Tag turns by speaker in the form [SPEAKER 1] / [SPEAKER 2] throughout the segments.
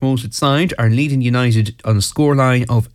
[SPEAKER 1] promoted side are leading United on a scoreline of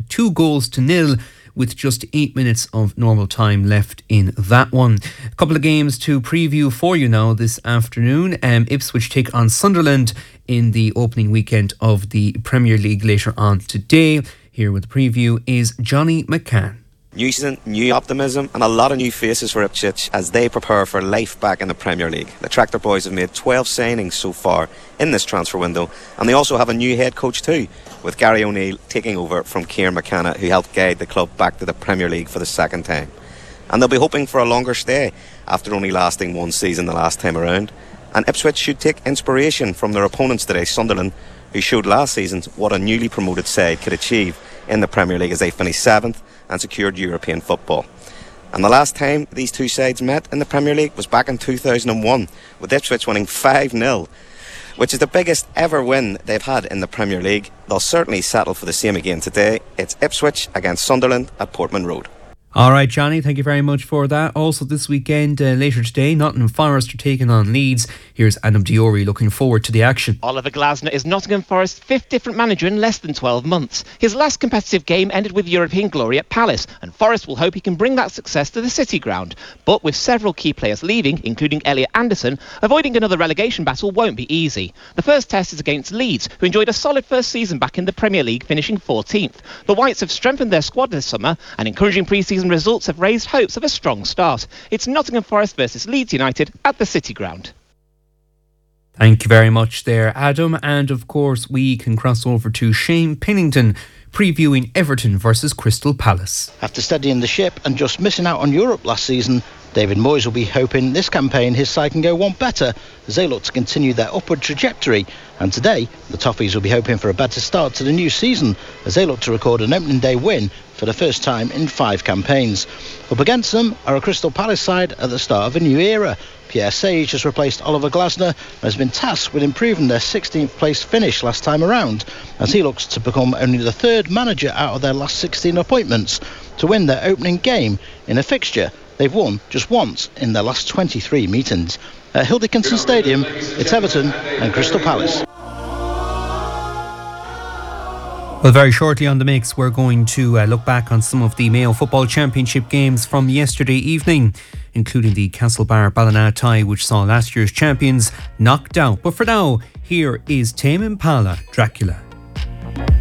[SPEAKER 1] 2-0 with just 8 minutes of normal time left in that one. A couple of games to preview for you now this afternoon. Ipswich take on Sunderland in the opening weekend of the Premier League later on today. Here with the preview is Johnny McCann.
[SPEAKER 2] New season, new optimism and a lot of new faces for Ipswich as they prepare for life back in the Premier League. The Tractor Boys have made 12 signings so far in this transfer window, and they also have a new head coach too, with Gary O'Neill taking over from Kieran McKenna, who helped guide the club back to the Premier League for the second time. And they'll be hoping for a longer stay after only lasting one season the last time around. And Ipswich should take inspiration from their opponents today, Sunderland, who showed last season what a newly promoted side could achieve in the Premier League as they finished 7th and secured European football. And the last time these two sides met in the Premier League was back in 2001, with Ipswich winning 5-0, which is the biggest ever win they've had in the Premier League. They'll certainly settle for the same again today. It's Ipswich against Sunderland at Portman Road.
[SPEAKER 1] All right, Johnny, thank you very much for that. Also this weekend, later today, Nottingham Forest are taking on Leeds. Here's Adam Diori looking forward to the action.
[SPEAKER 3] Oliver Glasner is Nottingham Forest's 5th different manager in less than 12 months. His last competitive game ended with European glory at Palace, and Forest will hope he can bring that success to the City Ground. But with several key players leaving, including Elliot Anderson, avoiding another relegation battle won't be easy. The first test is against Leeds, who enjoyed a solid first season back in the Premier League, finishing 14th. The Whites have strengthened their squad this summer, and encouraging pre-season results have raised hopes of a strong start. It's Nottingham Forest versus Leeds United at the City Ground.
[SPEAKER 1] Thank you very much there, Adam. And of course, we can cross over to Shane Pennington previewing Everton versus Crystal Palace.
[SPEAKER 4] After steadying the ship and just missing out on Europe last season, David Moyes will be hoping this campaign his side can go one better as they look to continue their upward trajectory. And today, the Toffees will be hoping for a better start to the new season as they look to record an opening day win for the first time in 5 campaigns. Up against them are a Crystal Palace side at the start of a new era. Pierre Sage has replaced Oliver Glasner and has been tasked with improving their 16th place finish last time around as he looks to become only the 3rd manager out of their last 16 appointments to win their opening game in a fixture they've won just once in their last 23 meetings. At Hill Dickinson Stadium, it's Everton and Crystal Palace.
[SPEAKER 1] Well, very shortly on the mix, we're going to look back on some of the Mayo Football Championship games from yesterday evening, including the Castlebar-Ballina tie, which saw last year's champions knocked out. But for now, here is Tame Impala, Dracula.